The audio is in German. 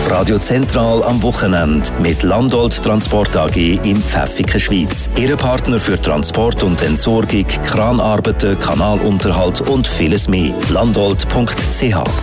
Radio Zentral am Wochenende mit Landolt Transport AG in Pfäffiken, Schweiz. Ihre Partner für Transport und Entsorgung, Kranarbeiten, Kanalunterhalt und vieles mehr. Landolt.ch